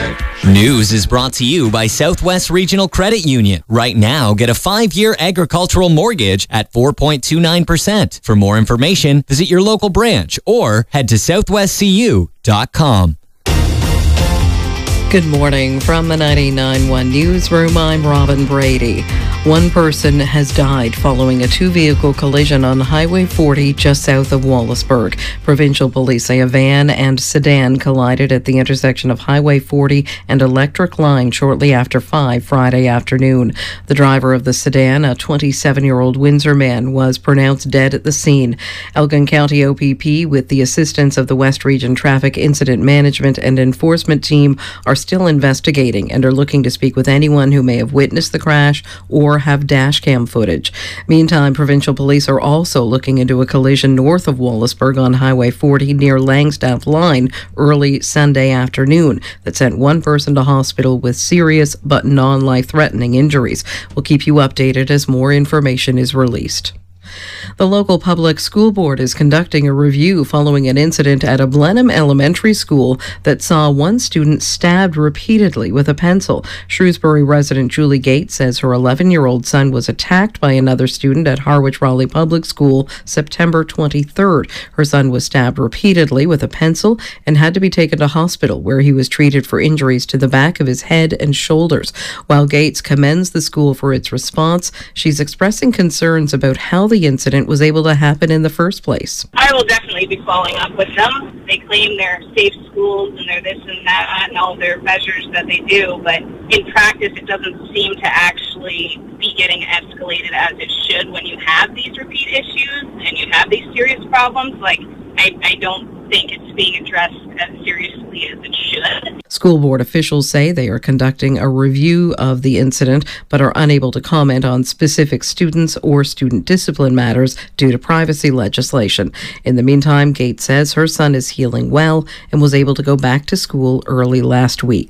News is brought to you by Southwest Regional Credit Union. Right now, get a 5-year agricultural mortgage at 4.29%. For more information, visit your local branch or head to southwestcu.com. Good morning from the 99.1 Newsroom. I'm Robin Brady. One person has died following a two-vehicle collision on Highway 40 just south of Wallaceburg. Provincial police say a van and sedan collided at the intersection of Highway 40 and Electric Line shortly after 5 Friday afternoon. The driver of the sedan, a 27-year-old Windsor man, was pronounced dead at the scene. Elgin County OPP, with the assistance of the West Region Traffic Incident Management and Enforcement Team, are still investigating and are looking to speak with anyone who may have witnessed the crash or have dash cam footage. Meantime, provincial police are also looking into a collision north of Wallaceburg on Highway 40 near Langstaff Line early Sunday afternoon that sent one person to hospital with serious but non-life-threatening injuries. We'll keep you updated as more information is released. The local public school board is conducting a review following an incident at a Blenheim Elementary School that saw one student stabbed repeatedly with a pencil. Shrewsbury resident Julie Gates says her 11-year-old son was attacked by another student at Harwich Raleigh Public School September 23rd. Her son was stabbed repeatedly with a pencil and had to be taken to hospital, where he was treated for injuries to the back of his head and shoulders. While Gates commends the school for its response, she's expressing concerns about how the incident was able to happen in the first place. I will definitely be following up with them. They claim they're safe schools and they're this and that and all their measures that they do, but in practice it doesn't seem to actually be getting escalated as it should when you have these repeat issues and you have these serious problems. I don't think it's being addressed as seriously as it should. School board officials say they are conducting a review of the incident but are unable to comment on specific students or student discipline matters due to privacy legislation. In the meantime, Gates says her son is healing well and was able to go back to school early last week.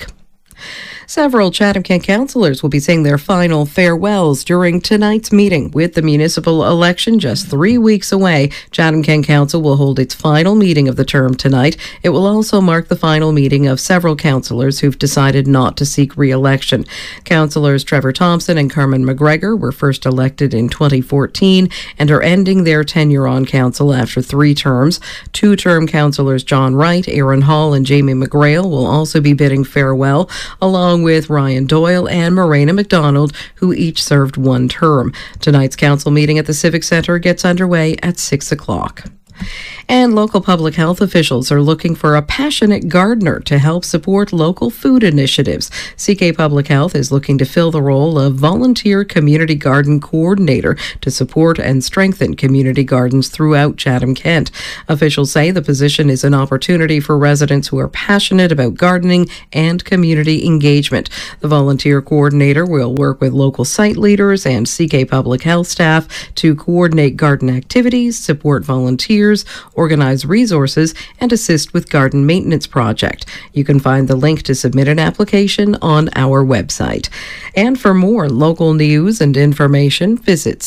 Several Chatham-Kent councillors will be saying their final farewells during tonight's meeting. With the municipal election just 3 weeks away, Chatham-Kent Council will hold its final meeting of the term tonight. It will also mark the final meeting of several councillors who've decided not to seek re-election. Councillors Trevor Thompson and Carmen McGregor were first elected in 2014 and are ending their tenure on council after 3 terms. 2-term councillors John Wright, Aaron Hall and Jamie McGrail will also be bidding farewell, along with Ryan Doyle and Morena McDonald, who each served 1 term. Tonight's council meeting at the Civic Centre gets underway at 6 o'clock. And local public health officials are looking for a passionate gardener to help support local food initiatives. CK Public Health is looking to fill the role of volunteer community garden coordinator to support and strengthen community gardens throughout Chatham-Kent. Officials say the position is an opportunity for residents who are passionate about gardening and community engagement. The volunteer coordinator will work with local site leaders and CK Public Health staff to coordinate garden activities, support volunteers, organize resources, and assist with garden maintenance project. You can find the link to submit an application on our website. And for more local news and information, visit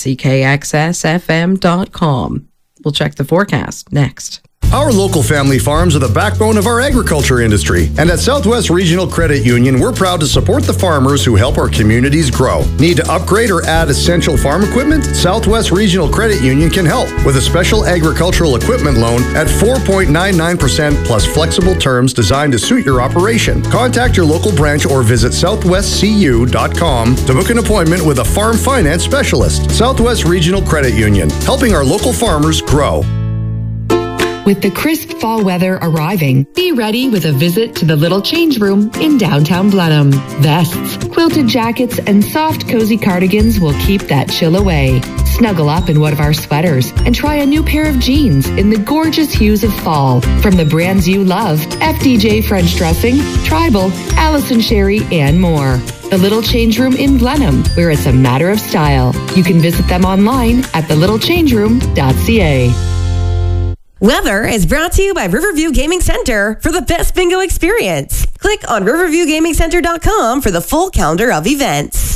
ckxsfm.com. We'll check the forecast next. Our local family farms are the backbone of our agriculture industry. And at Southwest Regional Credit Union, we're proud to support the farmers who help our communities grow. Need to upgrade or add essential farm equipment? Southwest Regional Credit Union can help with a special agricultural equipment loan at 4.99% plus flexible terms designed to suit your operation. Contact your local branch or visit southwestcu.com to book an appointment with a farm finance specialist. Southwest Regional Credit Union, helping our local farmers grow. With the crisp fall weather arriving, be ready with a visit to the Little Change Room in downtown Blenheim. Vests, quilted jackets, and soft, cozy cardigans will keep that chill away. Snuggle up in one of our sweaters and try a new pair of jeans in the gorgeous hues of fall. From the brands you love, FDJ French Dressing, Tribal, Allison Sherry, and more. The Little Change Room in Blenheim, where it's a matter of style. You can visit them online at thelittlechangeroom.ca. Weather is brought to you by Riverview Gaming Center for the best bingo experience. Click on riverviewgamingcenter.com for the full calendar of events.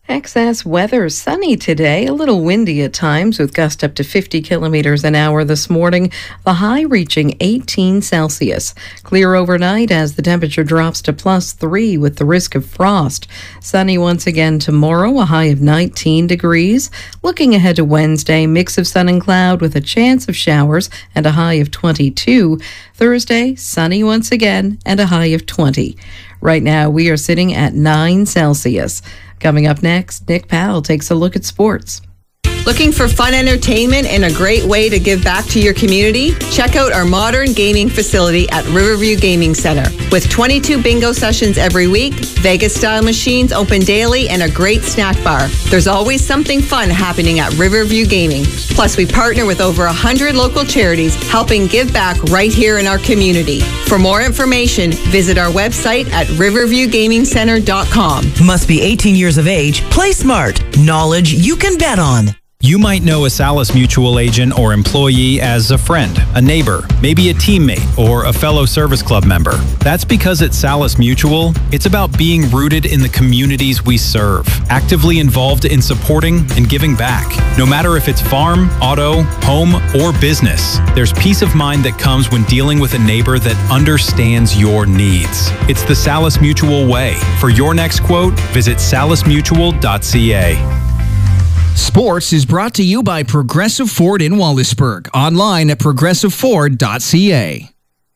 Excess weather, sunny today, a little windy at times with gusts up to 50 kilometers an hour this morning, the high reaching 18 Celsius. Clear overnight as the temperature drops to +3 with the risk of frost. Sunny once again tomorrow, a high of 19 degrees. Looking ahead to Wednesday, mix of sun and cloud with a chance of showers and a high of 22. Thursday, sunny once again and a high of 20. Right now, we are sitting at 9 Celsius. Coming up next, Nick Powell takes a look at sports. Looking for fun entertainment and a great way to give back to your community? Check out our modern gaming facility at Riverview Gaming Center. With 22 bingo sessions every week, Vegas-style machines open daily, and a great snack bar. There's always something fun happening at Riverview Gaming. Plus, we partner with over 100 local charities helping give back right here in our community. For more information, visit our website at riverviewgamingcenter.com. Must be 18 years of age. Play smart. Knowledge you can bet on. You might know a Salis Mutual agent or employee as a friend, a neighbor, maybe a teammate, or a fellow service club member. That's because at Salis Mutual, it's about being rooted in the communities we serve, actively involved in supporting and giving back. No matter if it's farm, auto, home, or business, there's peace of mind that comes when dealing with a neighbor that understands your needs. It's the Salis Mutual way. For your next quote, visit salismutual.ca. Sports is brought to you by Progressive Ford in Wallaceburg. Online at progressiveford.ca.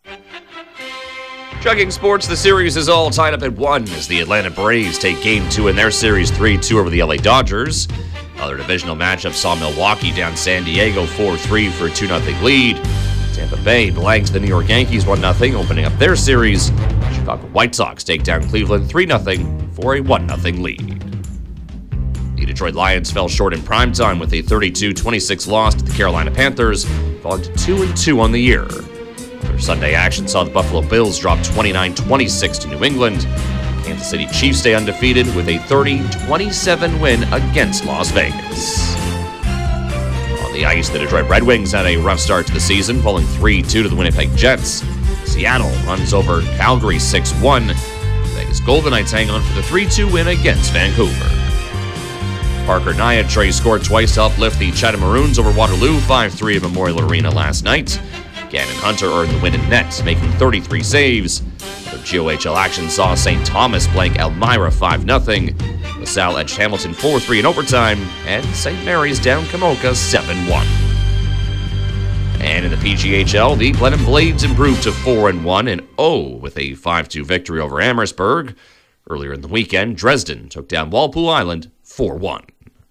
Chugging sports, the series is all tied up at 1 as the Atlanta Braves take Game 2 in their Series 3-2 over the LA Dodgers. Other divisional matchups saw Milwaukee down San Diego 4-3 for a 2-0 lead. Tampa Bay blanks the New York Yankees 1-0, opening up their series. Chicago White Sox take down Cleveland 3-0 for a 1-0 lead. The Detroit Lions fell short in primetime with a 32-26 loss to the Carolina Panthers, falling to 2-2 on the year. Their Sunday action saw the Buffalo Bills drop 29-26 to New England. Kansas City Chiefs stay undefeated with a 30-27 win against Las Vegas. On the ice, the Detroit Red Wings had a rough start to the season, falling 3-2 to the Winnipeg Jets. Seattle runs over Calgary 6-1. Vegas Golden Knights hang on for the 3-2 win against Vancouver. Parker Niatre scored twice to help lift the Chatham Maroons over Waterloo 5-3 at Memorial Arena last night. Gannon Hunter earned the win in net, making 33 saves. The GOHL action saw St. Thomas blank Elmira 5-0. LaSalle edged Hamilton 4-3 in overtime, and St. Mary's down Kamoka 7-1. And in the PGHL, the Blenheim Blades improved to 4-1 and 0 with a 5-2 victory over Amherstburg. Earlier in the weekend, Dresden took down Walpole Island 4-1.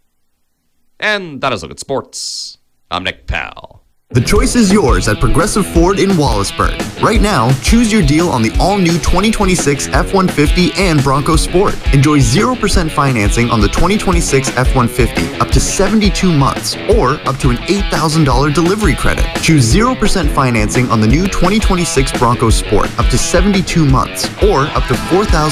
And that is a look at sports. I'm Nick Powell. The choice is yours at Progressive Ford in Wallaceburg. Right now, choose your deal on the all-new 2026 F-150 and Bronco Sport. Enjoy 0% financing on the 2026 F-150 up to 72 months or up to an $8,000 delivery credit. Choose 0% financing on the new 2026 Bronco Sport up to 72 months or up to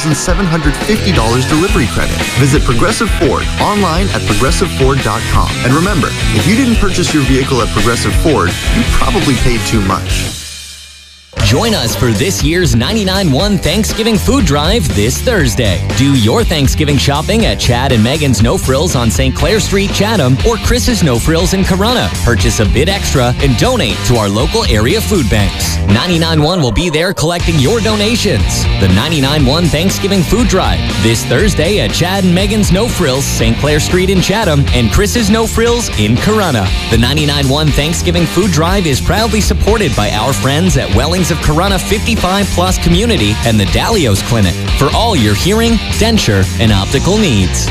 $4,750 delivery credit. Visit Progressive Ford online at progressiveford.com. And remember, if you didn't purchase your vehicle at Progressive Ford, you probably paid too much. Join us for this year's 99.1 Thanksgiving Food Drive this Thursday. Do your Thanksgiving shopping at Chad and Megan's No Frills on St. Clair Street, Chatham, or Chris's No Frills in Corunna. Purchase a bit extra and donate to our local area food banks. 99.1 will be there collecting your donations. The 99.1 Thanksgiving Food Drive this Thursday at Chad and Megan's No Frills, St. Clair Street in Chatham, and Chris's No Frills in Corunna. The 99.1 Thanksgiving Food Drive is proudly supported by our friends at Wellings of Corunna 55+ community and the Dalios Clinic for all your hearing, denture, and optical needs.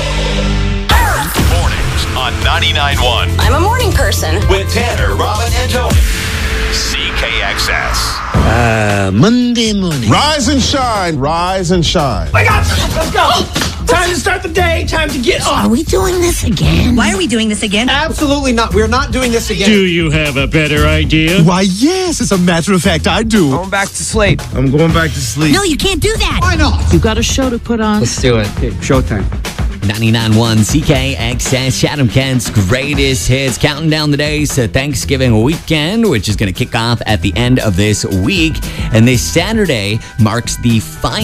Mornings on 99.1. I'm a morning person. With Tanner, Robin, and Tony. CKXS. Monday morning. Rise and shine. Rise and shine. I got this. Let's go. Time to start the day. Time to get on. Are we doing this again? Why are we doing this again? Absolutely not. We're not doing this again. Do you have a better idea? Why, yes. As a matter of fact, I do. Going back to sleep. I'm going back to sleep. No, you can't do that. Why not? You got a show to put on. Let's do it. Okay, showtime. 99.1 CKXS, Chatham Kent's greatest hits, counting down the days to Thanksgiving weekend, which is going to kick off at the end of this week. And this Saturday marks the final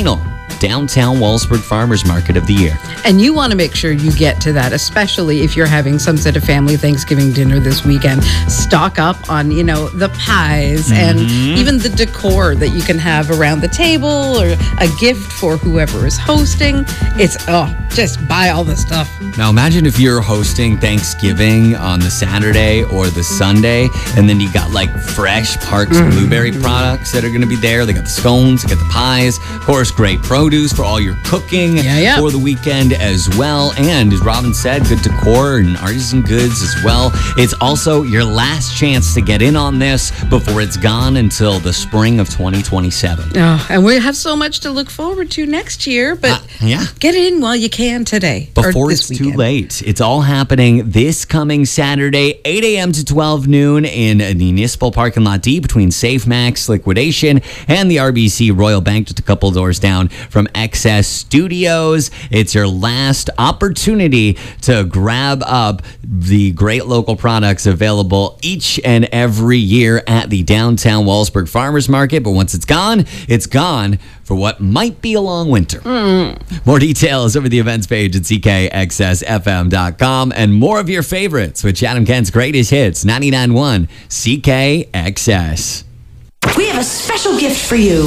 Downtown Wallsburg Farmers Market of the year. And you want to make sure you get to that, especially if you're having some sort of family Thanksgiving dinner this weekend. Stock up on, the pies and even the decor that you can have around the table or a gift for whoever is hosting. It's, just buy all the stuff. Now imagine if you're hosting Thanksgiving on the Saturday or the Sunday, and then you got like fresh Parks Blueberry products that are going to be there. They got the scones, they got the pies, of course, great produce for all your cooking for the weekend as well. And as Robin said, good decor and artisan goods as well. It's also your last chance to get in on this before it's gone until the spring of 2027. Oh, and we have so much to look forward to next year, but get in while you can today. Before it's too late. It's all happening this coming Saturday, 8 a.m. to 12 noon in the Municipal Parking Lot D between Safe Max Liquidation and the RBC Royal Bank, just a couple doors down from Excess Studios. It's your last opportunity to grab up the great local products available each and every year at the Downtown Wallsburg Farmers Market. But once it's gone for what might be a long winter. More details over the events page at ckxsfm.com and more of your favorites with Chatham Kent's greatest hits, 99.1 CKXS. We have a special gift for you.